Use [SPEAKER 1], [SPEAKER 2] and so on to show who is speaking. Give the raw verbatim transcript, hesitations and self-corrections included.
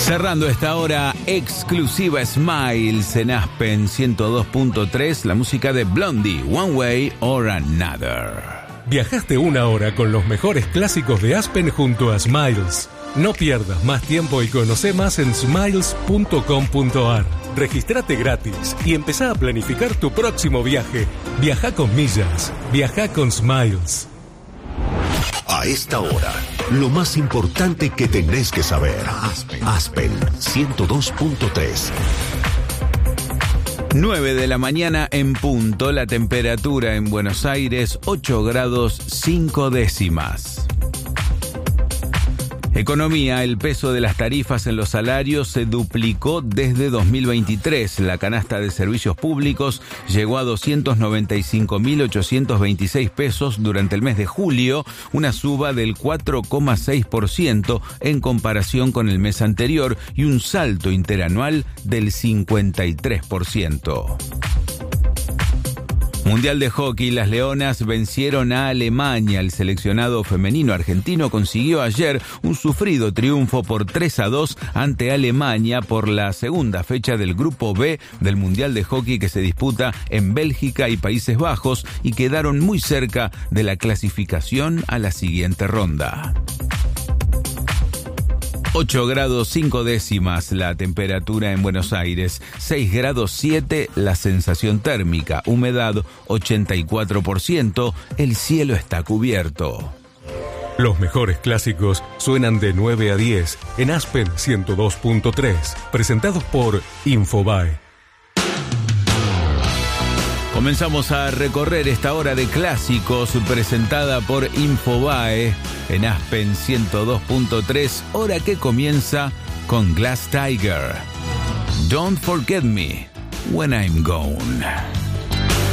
[SPEAKER 1] Cerrando esta hora exclusiva Smiles en Aspen ciento dos punto tres, la música de Blondie, One Way or Another.
[SPEAKER 2] Viajaste una hora con los mejores clásicos de Aspen junto a Smiles. No pierdas más tiempo y conoce más en smiles punto com punto a r. Regístrate gratis y empezá a planificar tu próximo viaje. Viaja con millas. Viaja con Smiles.
[SPEAKER 3] A esta hora, lo más importante que tenés que saber. Aspen, Aspen ciento dos punto tres.
[SPEAKER 1] nueve de la mañana en punto, la temperatura en Buenos Aires, ocho grados cinco décimas. Economía, el peso de las tarifas en los salarios se duplicó desde dos mil veintitrés. La canasta de servicios públicos llegó a doscientos noventa y cinco mil ochocientos veintiséis pesos durante el mes de julio, una suba del cuatro coma seis por ciento en comparación con el mes anterior y un salto interanual del cincuenta y tres por ciento. Mundial de Hockey, las Leonas vencieron a Alemania. El seleccionado femenino argentino consiguió ayer un sufrido triunfo por tres a dos ante Alemania por la segunda fecha del Grupo B del Mundial de Hockey que se disputa en Bélgica y Países Bajos y quedaron muy cerca de la clasificación a la siguiente ronda. ocho grados cinco décimas la temperatura en Buenos Aires, seis grados siete la sensación térmica, humedad ochenta y cuatro por ciento, el cielo está cubierto.
[SPEAKER 2] Los mejores clásicos suenan de nueve a diez en Aspen ciento dos punto tres, presentados por Infobae.
[SPEAKER 1] Comenzamos a recorrer esta hora de clásicos presentada por Infobae en Aspen ciento dos punto tres, hora que comienza con Glass Tiger. Don't Forget Me When I'm Gone.